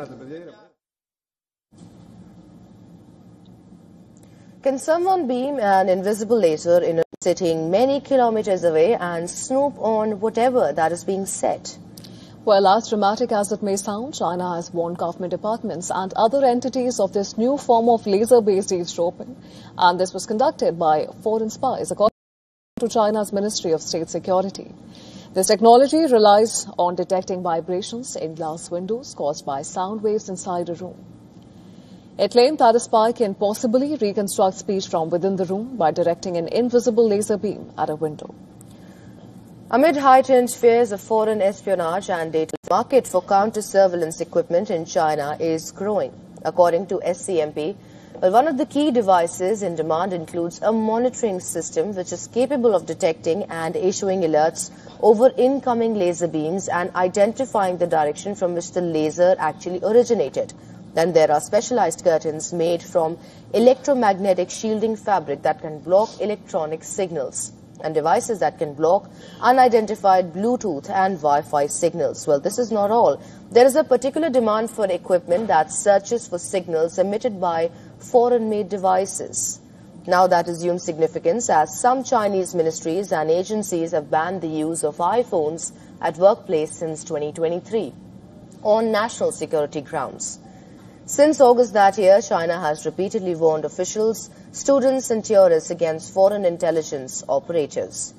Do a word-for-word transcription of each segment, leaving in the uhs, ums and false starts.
Can someone beam an invisible laser in a sitting many kilometers away and snoop on whatever that is being said? Well, as dramatic as it may sound, China has warned government departments and other entities of this new form of laser-based eavesdropping. And this was conducted by foreign spies, according to China's Ministry of State Security. This technology relies on detecting vibrations in glass windows caused by sound waves inside a room. It claimed that a spy can possibly reconstruct speech from within the room by directing an invisible laser beam at a window. Amid heightened fears of foreign espionage and data, the market for counter-surveillance equipment in China is growing. According to S C M P, well, one of the key devices in demand includes a monitoring system which is capable of detecting and issuing alerts over incoming laser beams and identifying the direction from which the laser actually originated. Then there are specialized curtains made from electromagnetic shielding fabric that can block electronic signals, and devices that can block unidentified Bluetooth and Wi-Fi signals. Well, this is not all. There is a particular demand for equipment that searches for signals emitted by foreign-made devices. Now that assumes significance as some Chinese ministries and agencies have banned the use of iPhones at workplace since twenty twenty-three on national security grounds. Since August that year, China has repeatedly warned officials, students and tourists against foreign intelligence operators.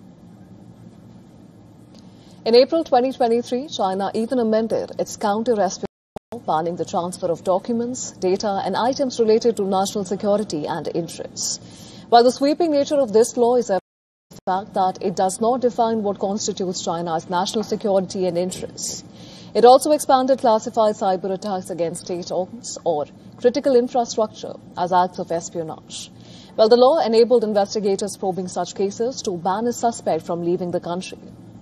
In April twenty twenty-three, China even amended its counter-espionage law, banning the transfer of documents, data and items related to national security and interests. While the sweeping nature of this law is evident in the fact that it does not define what constitutes China's national security and interests. It also expanded classified cyber attacks against state organs or critical infrastructure as acts of espionage. Well, the law enabled investigators probing such cases to ban a suspect from leaving the country.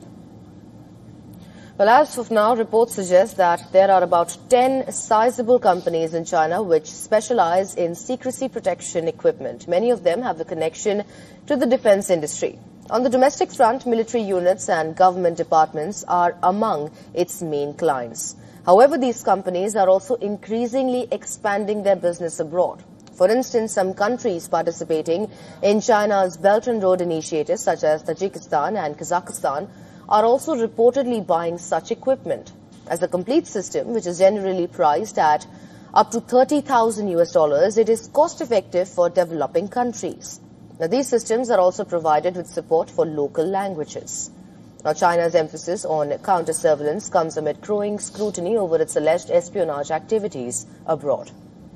Well, as of now, reports suggest that there are about ten sizable companies in China which specialize in secrecy protection equipment. Many of them have a connection to the defense industry. On the domestic front, military units and government departments are among its main clients. However, these companies are also increasingly expanding their business abroad. For instance, some countries participating in China's Belt and Road initiatives, such as Tajikistan and Kazakhstan, are also reportedly buying such equipment. As a complete system, which is generally priced at up to thirty thousand US dollars, it is cost-effective for developing countries. Now, these systems are also provided with support for local languages. Now, China's emphasis on counter-surveillance comes amid growing scrutiny over its alleged espionage activities abroad.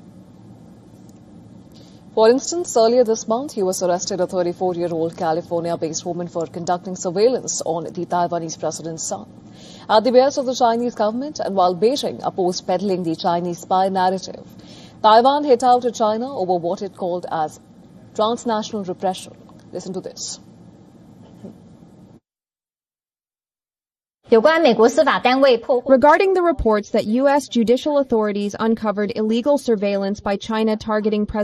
For instance, earlier this month, U S arrested a thirty-four-year-old California-based woman for conducting surveillance on the Taiwanese president's son. At the behest of the Chinese government, and while Beijing opposed peddling the Chinese spy narrative, Taiwan hit out at China over what it called as transnational repression. Listen to this. Regarding the reports that U S judicial authorities uncovered illegal surveillance by China targeting President